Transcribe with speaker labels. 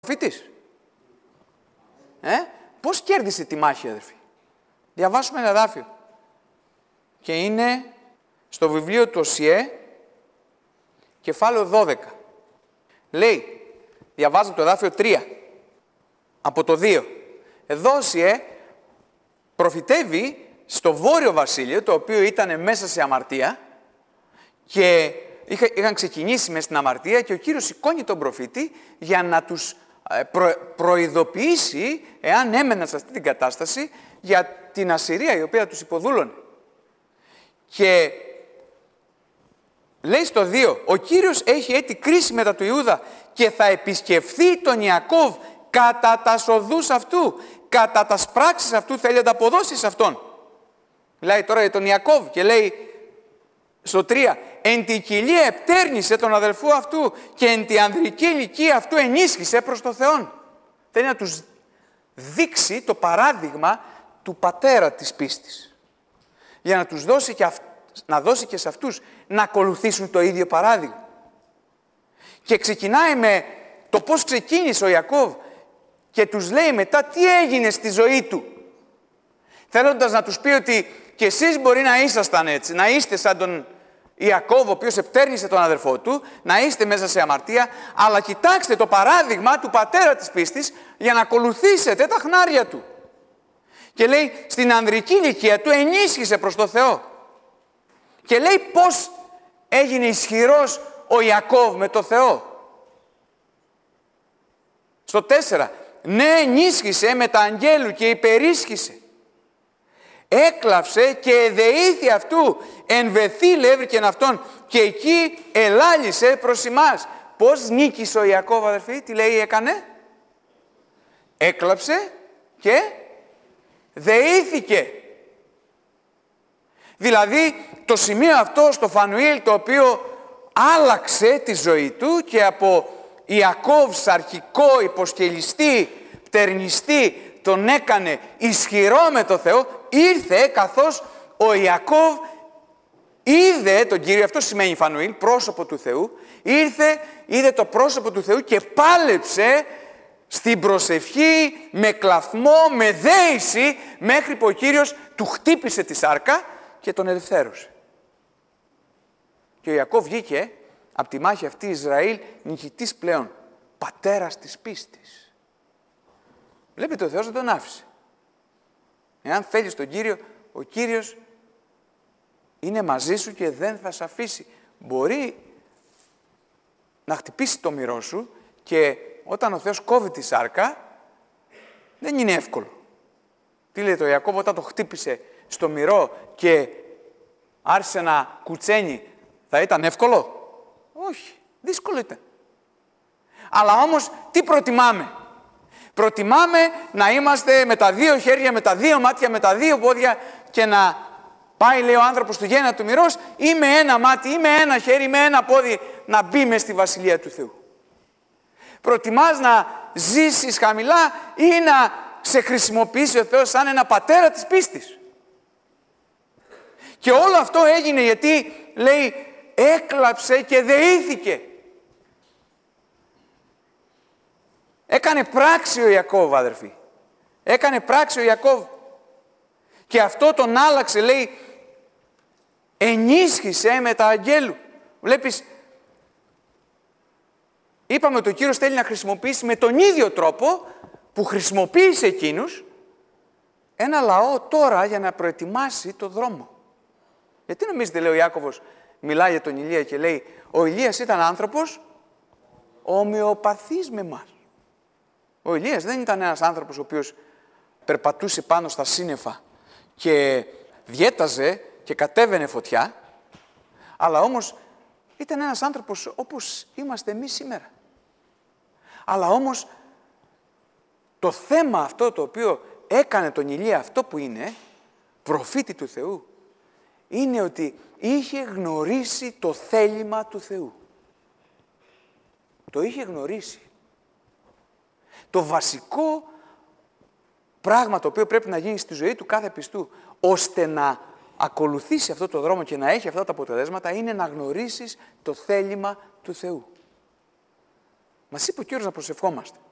Speaker 1: προφήτης. Πώς κέρδισε τη μάχη, αδερφοί? Διαβάσουμε ένα εδάφιο. Και είναι στο βιβλίο του Οσιέ, κεφάλαιο 12. Λέει, διαβάζω το εδάφιο 3, από το 2. Εδώ Οσιέ προφητεύει στο Βόρειο Βασίλειο, το οποίο ήταν μέσα σε αμαρτία και είχαν ξεκινήσει μέσα στην αμαρτία και ο Κύριος σηκώνει τον προφήτη για να τους προειδοποιήσει, εάν έμεναν σε αυτή την κατάσταση, για την Ασσυρία η οποία τους υποδούλωνε. Και λέει στο 2, ο Κύριος έχει έτη κρίση μετά του Ιούδα και θα επισκεφθεί τον Ιακώβ κατά τα οδούς αυτού, κατά τα πράξεις αυτού θέλει να τα αποδώσει σε αυτόν. Μιλάει τώρα για τον Ιακώβ και λέει στο 3, εν τη κοιλία επτέρνησε τον αδελφού αυτού και εν τη ανδρική ηλικία αυτού ενίσχυσε προς το Θεόν. Θέλει να τους δείξει το παράδειγμα του πατέρα της πίστης. Για να τους δώσει και, να δώσει και σε αυτούς να ακολουθήσουν το ίδιο παράδειγμα. Και ξεκινάει με το πώς ξεκίνησε ο Ιακώβ και τους λέει μετά τι έγινε στη ζωή του. Θέλοντας να τους πει ότι και εσείς μπορεί να ήσασταν έτσι, να είστε σαν τον Ιακώβ, ο οποίος επτέρνησε τον αδερφό του, να είστε μέσα σε αμαρτία, αλλά κοιτάξτε το παράδειγμα του πατέρα της πίστης για να ακολουθήσετε τα χνάρια του. Και λέει, στην ανδρική ηλικία του ενίσχυσε προς το Θεό. Και λέει πώς έγινε ισχυρός ο Ιακώβ με το Θεό. Στο 4, ναι ενίσχυσε με τα αγγέλου και υπερίσχυσε. Έκλαψε και εδεήθη αυτού, εν Βεθήλ έβρικεν αυτόν και εκεί ελάλησε προς ημάς. Πώς νίκησε ο Ιακώβ, αδερφοί, τι λέει έκανε? Έκλαψε και δεήθηκε. Δηλαδή το σημείο αυτό στο Φανουήλ, το οποίο άλλαξε τη ζωή του και από Ιακώβ αρχικό υποσκελιστή, πτερνιστή, τον έκανε ισχυρό με το Θεό, ήρθε καθώς ο Ιακώβ είδε τον Κύριο, αυτό σημαίνει Φανουήλ, πρόσωπο του Θεού, είδε το πρόσωπο του Θεού και πάλεψε στην προσευχή, με κλαθμό, με δέηση, μέχρι που ο Κύριος του χτύπησε τη σάρκα και τον ελευθέρωσε. Και ο Ιακώβ βγήκε από τη μάχη αυτή Ισραήλ νικητής πλέον, πατέρας της πίστης. Βλέπετε, ο Θεός δεν τον άφησε. Εάν θέλεις τον Κύριο, ο Κύριος είναι μαζί σου και δεν θα σε αφήσει. Μπορεί να χτυπήσει το μυρό σου και όταν ο Θεός κόβει τη σάρκα, δεν είναι εύκολο. Τι λέει το Ιακώβ όταν το χτύπησε στο μυρό και άρχισε να κουτσένει, θα ήταν εύκολο? Όχι, δύσκολο ήταν. Αλλά όμως τι προτιμάμε? Προτιμάμε να είμαστε με τα δύο χέρια, με τα δύο μάτια, με τα δύο πόδια και να πάει, λέει ο άνθρωπος, του γέννα του μυρός, ή με ένα μάτι, ή με ένα χέρι, ή με ένα πόδι να μπει μες στη Βασιλεία του Θεού. Προτιμάς να ζήσεις χαμηλά ή να σε χρησιμοποιήσει ο Θεός σαν ένα πατέρα της πίστης? Και όλο αυτό έγινε γιατί, λέει, έκλαψε και δεήθηκε. Έκανε πράξη ο Ιακώβ, αδερφοί. Έκανε πράξη ο Ιακώβ. Και αυτό τον άλλαξε, λέει, ενίσχυσε με τα αγγέλου. Βλέπεις, είπαμε ότι ο Κύριος θέλει να χρησιμοποιήσει με τον ίδιο τρόπο που χρησιμοποίησε εκείνους ένα λαό τώρα για να προετοιμάσει το δρόμο. Γιατί νομίζετε, λέει ο Ιάκωβος, μιλάει για τον Ηλία και λέει, ο Ηλίας ήταν άνθρωπος ομοιοπαθής με εμάς. Ο Ηλίας δεν ήταν ένας άνθρωπος ο οποίος περπατούσε πάνω στα σύννεφα και διέταζε και κατέβαινε φωτιά, αλλά όμως ήταν ένας άνθρωπος όπως είμαστε εμείς σήμερα. Αλλά όμως το θέμα αυτό το οποίο έκανε τον Ηλία αυτό που είναι, προφήτη του Θεού, είναι ότι είχε γνωρίσει το θέλημα του Θεού. Το είχε γνωρίσει. Το βασικό πράγμα το οποίο πρέπει να γίνει στη ζωή του κάθε πιστού, ώστε να ακολουθήσει αυτό το δρόμο και να έχει αυτά τα αποτελέσματα, είναι να γνωρίσεις το θέλημα του Θεού. Μας είπε ο Κύριος να προσευχόμαστε.